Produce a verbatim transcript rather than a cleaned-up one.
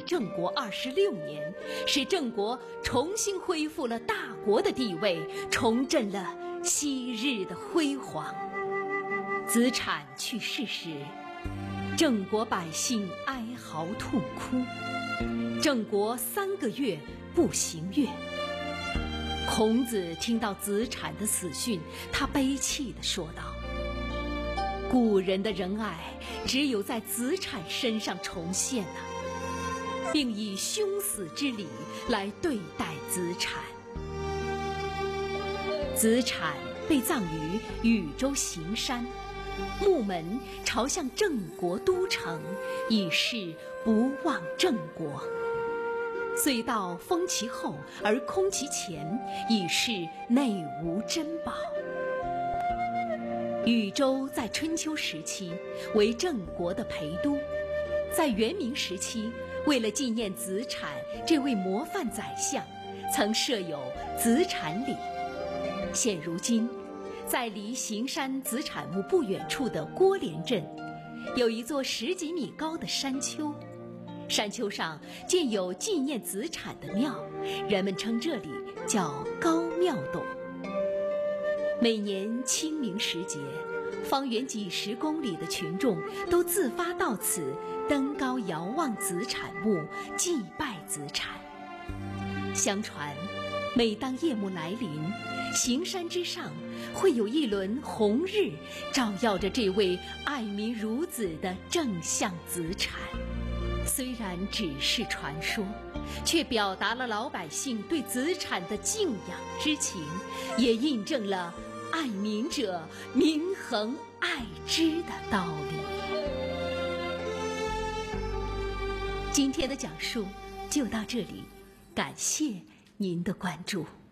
郑国二十六年，使郑国重新恢复了大国的地位，重振了昔日的辉煌。子产去世时，郑国百姓哀嚎痛哭，郑国三个月不行乐。孔子听到子产的死讯，他悲泣地说道：古人的仁爱只有在子产身上重现了，并以兄死之礼来对待子产。子产被葬于禹州行山，墓门朝向郑国都城，以示不忘郑国。隧道封其后而空其前，以示内无珍宝。禹州在春秋时期为郑国的陪都，在元明时期，为了纪念子产这位模范宰相，曾设有子产礼。现如今，在离行山子产墓不远处的郭连镇，有一座十几米高的山丘，山丘上建有纪念子产的庙，人们称这里叫高庙洞。每年清明时节，方圆几十公里的群众都自发到此登高遥望子产墓，祭拜子产。相传，每当夜幕来临，行山之上会有一轮红日照耀着这位爱民如子的正相子产。虽然只是传说，却表达了老百姓对子产的敬仰之情，也印证了爱民者民恒爱之的道理。今天的讲述就到这里，感谢您的关注。